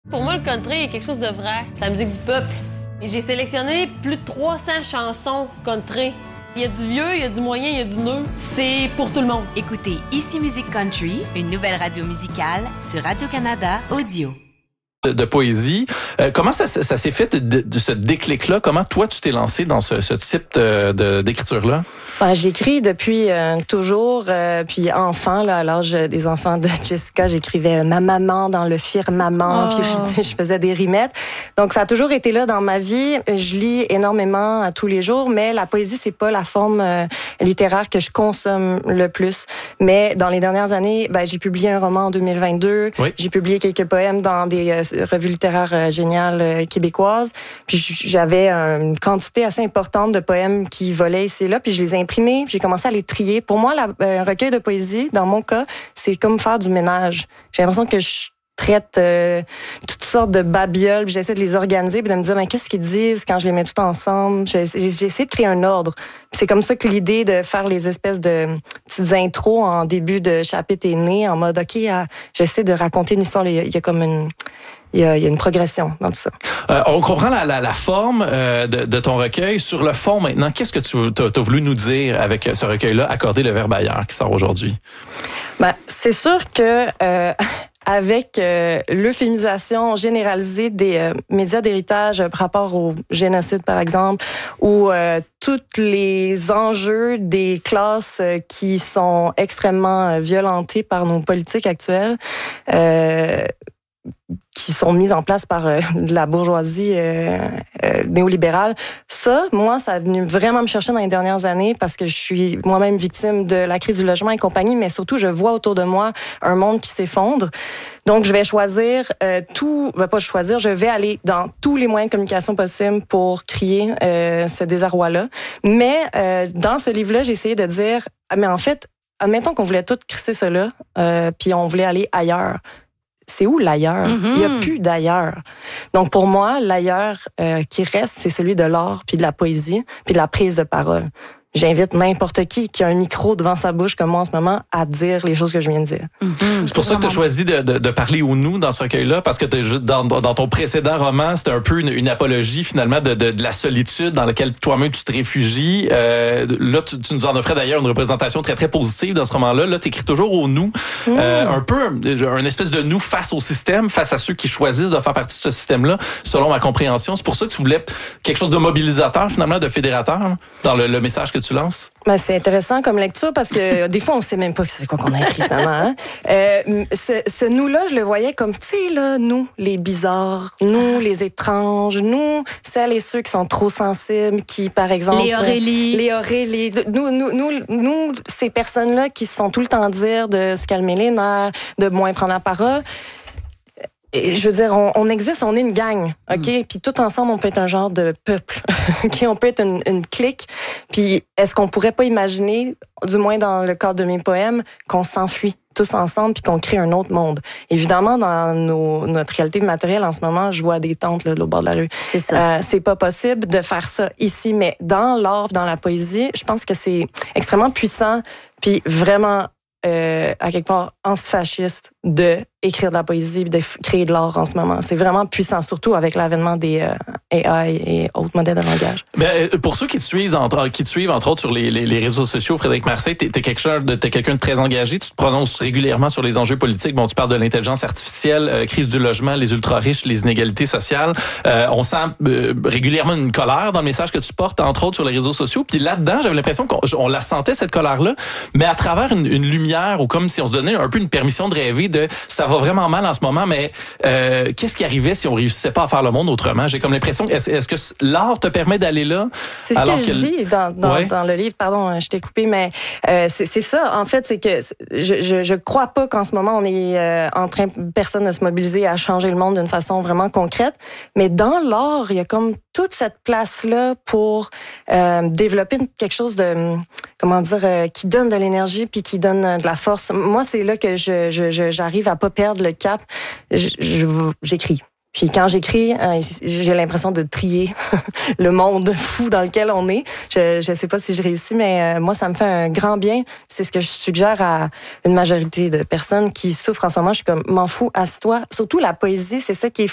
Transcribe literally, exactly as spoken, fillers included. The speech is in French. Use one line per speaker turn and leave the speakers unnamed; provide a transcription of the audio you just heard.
Pour moi, le country est quelque chose de vrai. C'est la musique du peuple. Et j'ai sélectionné plus de trois cents chansons country. Il y a du vieux, il y a du moyen, il y a du neuf. C'est pour tout le monde.
Écoutez Ici Musique Country, une nouvelle radio musicale sur Radio-Canada Audio.
De, de poésie. Euh, comment ça, ça, ça s'est fait de, de ce déclic-là? Comment toi, tu t'es lancé dans ce, ce type de, de, d'écriture-là?
Ben, j'écris depuis euh, toujours, euh, puis enfant, là, à l'âge des enfants de Jessica, j'écrivais « ma maman dans le firmament oh. », puis je, je faisais des rimettes. Donc, ça a toujours été là dans ma vie. Je lis énormément à tous les jours, mais la poésie, c'est pas la forme euh, littéraire que je consomme le plus. Mais dans les dernières années, ben, j'ai publié un roman en deux mille vingt-deux, oui. J'ai publié quelques poèmes dans des euh, revues littéraires euh, géniales euh, québécoises, puis j'avais une quantité assez importante de poèmes qui volaient ici et là, puis je les ai imprimés, j'ai commencé à les trier. Pour moi, la, un recueil de poésie, dans mon cas, c'est comme faire du ménage. J'ai l'impression que je traite euh, toutes sortes de babioles, puis j'essaie de les organiser, puis de me dire, mais qu'est-ce qu'ils disent quand je les mets tout ensemble? J'ai, j'ai essayé de créer un ordre. Puis c'est comme ça que l'idée de faire les espèces de petites intros en début de chapitre est née, en mode, OK, ah, j'essaie de raconter une histoire, il y a, il y a comme une... Il y, a, il y a une progression dans tout ça.
Euh, on comprend la, la, la forme euh, de, de ton recueil. Sur le fond, maintenant, qu'est-ce que tu as voulu nous dire avec ce recueil-là, Accorder le verbe ailleurs, qui sort aujourd'hui?
Ben, c'est sûr que... Euh, avec euh, l'euphémisation généralisée des euh, médias d'héritage par rapport au génocide, par exemple, ou euh, tous les enjeux des classes euh, qui sont extrêmement euh, violentées par nos politiques actuelles, euh, qui sont mises en place par euh, la bourgeoisie euh, euh, néolibérale. Ça, moi, ça a venu vraiment me chercher dans les dernières années parce que je suis moi-même victime de la crise du logement et compagnie, mais surtout, je vois autour de moi un monde qui s'effondre. Donc, je vais choisir euh, tout, ben pas choisir, je vais aller dans tous les moyens de communication possibles pour crier euh, ce désarroi-là. Mais euh, dans ce livre-là, j'ai essayé de dire, mais en fait, admettons qu'on voulait tout crisser cela, euh, puis on voulait aller ailleurs. C'est où l'ailleurs? Mm-hmm. Il n'y a plus d'ailleurs. Donc, pour moi, l'ailleurs euh, qui reste, c'est celui de l'art, puis de la poésie, puis de la prise de parole. J'invite n'importe qui qui a un micro devant sa bouche, comme moi en ce moment, à dire les choses que je viens de dire.
Mm-hmm. C'est pour ça que tu as choisi de, de, de parler au nous dans ce recueil-là, parce que dans, dans ton précédent roman, c'était un peu une, une apologie, finalement, de, de, de la solitude dans laquelle toi-même tu te réfugies. Euh, là, tu, tu nous en offrais d'ailleurs une représentation très, très positive dans ce roman-là. Là, tu écris toujours au nous. Mm. Euh, un peu un, un espèce de nous face au système, face à ceux qui choisissent de faire partie de ce système-là, selon ma compréhension. C'est pour ça que tu voulais quelque chose de mobilisateur, finalement, de fédérateur, hein, dans le, le message que tu lances?
Ben, c'est intéressant comme lecture parce que des fois, on sait même pas c'est quoi qu'on a écrit finalement. Hein? Euh, ce, ce nous-là, je le voyais comme, tu sais, là, nous, les bizarres, nous, les étranges, nous, celles et ceux qui sont trop sensibles, qui, par exemple...
Les Aurélie.
Les Aurélie. Nous, nous, nous, nous, ces personnes-là qui se font tout le temps dire de se calmer les nerfs, de moins prendre la parole. Et je veux dire, on, on existe, on est une gang, OK? Mm. Puis tout ensemble, on peut être un genre de peuple, OK? On peut être une, une clique. Puis est-ce qu'on pourrait pas imaginer, du moins dans le cadre de mes poèmes, qu'on s'enfuit tous ensemble puis qu'on crée un autre monde? Évidemment, dans nos, notre réalité matérielle en ce moment, je vois des tentes là, de l'autre bord de la rue.
C'est ça.
Euh, c'est pas possible de faire ça ici, mais dans l'art, dans la poésie, je pense que c'est extrêmement puissant puis vraiment... Euh, à quelque part antifasciste de écrire de la poésie, de f- créer de l'art en ce moment. C'est vraiment puissant, surtout avec l'avènement des euh, A I et autres modèles de langage.
Ben, pour ceux qui te suivent, entre, qui te suivent entre autres sur les, les, les réseaux sociaux, Frédéric Marseille, t'es, t'es, quelqu'un de, t'es quelqu'un de très engagé, tu te prononces régulièrement sur les enjeux politiques. Bon, tu parles de l'intelligence artificielle, euh, crise du logement, les ultra-riches, les inégalités sociales. Euh, on sent euh, régulièrement une colère dans le message que tu portes, entre autres sur les réseaux sociaux. Puis là-dedans, j'avais l'impression qu'on on la sentait, cette colère-là, mais à travers une, une lumière, ou comme si on se donnait un peu une permission de rêver de ça va vraiment mal en ce moment, mais euh, qu'est-ce qui arrivait si on réussissait pas à faire le monde autrement? J'ai comme l'impression, est-ce, est-ce que l'art te permet d'aller là?
C'est ce que je dis dans, dans, ouais. dans le livre, pardon, je t'ai coupé, mais euh, c'est, c'est ça, en fait, c'est que je, je, je crois pas qu'en ce moment, on est euh, en train, personne de se mobiliser à changer le monde d'une façon vraiment concrète, mais dans l'art, il y a comme toute cette place-là pour euh, développer quelque chose de, comment dire, euh, qui donne de l'énergie puis qui donne de la force. Moi, c'est là que je, je, je j'arrive à pas perdre le cap. Je, je, j'écris. Puis quand j'écris, euh, j'ai l'impression de trier le monde fou dans lequel on est. Je je sais pas si je réussis, mais euh, moi, ça me fait un grand bien. C'est ce que je suggère à une majorité de personnes qui souffrent en ce moment. Je suis comme, m'en fous, assis-toi. Surtout la poésie, c'est ça qui est